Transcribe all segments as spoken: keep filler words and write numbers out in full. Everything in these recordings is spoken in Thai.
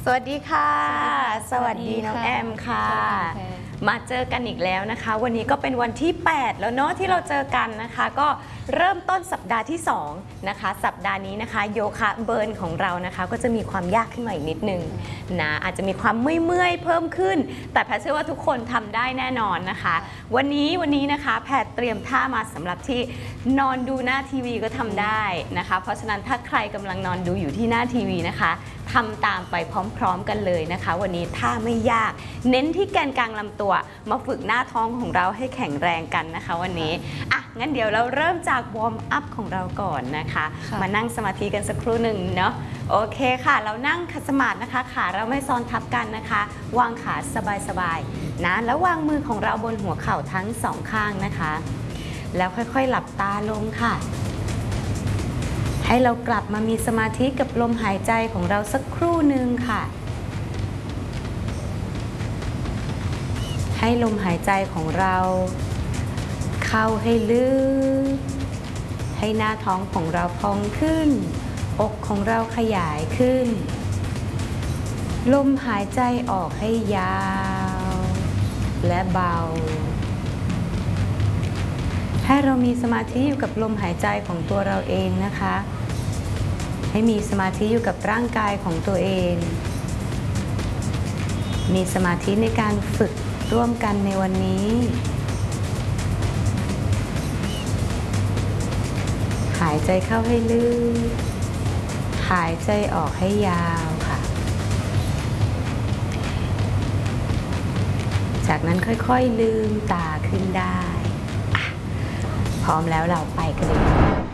สวัสดีค่ะสวัสดีน้องแอมค่ะมาเจอกันอีกแล้วนะคะวันนี้ก็เป็นวันที่แปดแล้วเนาะที่เราเจอกันนะคะก็เริ่มต้นสัปดาห์ที่สองนะคะสัปดาห์นี้นะคะโยคะเบิร์นของเรานะคะก็จะมีความยากขึ้นมาอีกนิดนึงนะอาจจะมีความเมื่อยๆเพิ่มขึ้นแต่แพทเชื่อว่าทุกคนทำได้แน่นอนนะคะวันนี้วันนี้นะคะแพทเตรียมท่ามาสำหรับที่นอนดูหน้าทีวีก็ทำได้นะคะเพราะฉะนั้นถ้าใครกำลังนอนดูอยู่ที่หน้าทีวีนะคะทำตามไปพร้อมๆกันเลยนะคะวันนี้ท่าไม่ยากเน้นที่แกนกลางลำตัวมาฝึกหน้าท้องของเราให้แข็งแรงกันนะคะวันนี้อ่ะงั้นเดี๋ยวเราเริ่มจากวอร์มอัพของเราก่อนนะคะมานั่งสมาธิกันสักครู่หนึ่งเนาะโอเคค่ะเรานั่งขัดสมาธินะคะขาเราไม่ซ้อนทับกันนะคะวางขาสบายๆนะแล้ววางมือของเราบนหัวเข่าทั้งสองข้างนะคะแล้วค่อยๆหลับตาลงค่ะให้เรากลับมามีสมาธิกับลมหายใจของเราสักครู่หนึ่งค่ะให้ลมหายใจของเราเข้าให้ลึกให้หน้าท้องของเราพองขึ้นอกของเราขยายขึ้นลมหายใจออกให้ยาวและเบาให้เรามีสมาธิอยู่กับลมหายใจของตัวเราเองนะคะให้มีสมาธิอยู่กับร่างกายของตัวเองมีสมาธิในการฝึกร่วมกันในวันนี้หายใจเข้าให้ลึกหายใจออกให้ยาวค่ะจากนั้นค่อยๆลืมตาขึ้นได้พร้อมแล้วเราไปกันเลย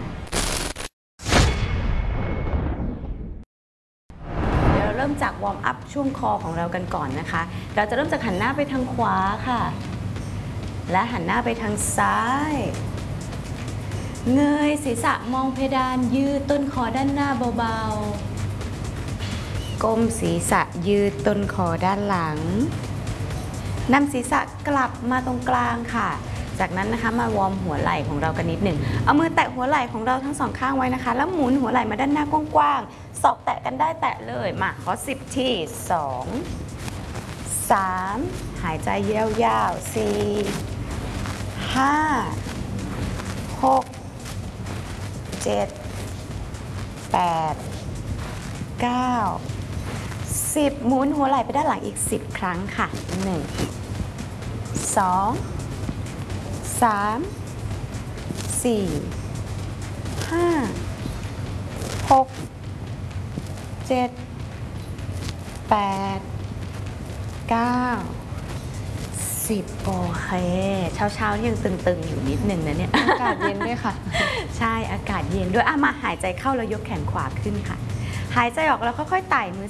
เดี๋ยวเราเริ่มจากวอร์มอัพช่วงคอของเรากันก่อนนะคะเราจะเริ่มจากหันหน้าไปทางขวาค่ะและหันหน้าไปทางซ้ายเงยศีรษะมองเพดานยืดต้นคอด้านหน้าเบาๆก้มศีรษะยืดต้นคอด้านหลังนำศีรษะกลับมาตรงกลางค่ะจากนั้นนะคะมาวอร์มหัวไหล่ของเรากันนิดหนึ่งเอามือแตะหัวไหล่ของเราทั้งสองข้างไว้นะคะแล้วหมุนหัวไหล่มาด้านหน้ากว้างๆศอกแตะกันได้แตะเลยมาขอสิบทีสองสามหายใจยาวๆสี่ห้าหกเจ็ดแปดเก้าสิบหมุนหัวไหล่ไปด้านหลังอีกสิบครั้งค่ะหนึ่งสองสามสี่ห้าหกเจ็ดแปดเก้าสิบโอเคเช้าเช้ายังตึงๆอยู่นิดนึงนะเนี่ยอากาศเย็นด้วยค่ะใช่อากาศเย็นด้วยอ่ะมาหายใจเข้าแล้วยกแขนขวาขึ้นค่ะหายใจออกแล้วค่อยๆไต่มือ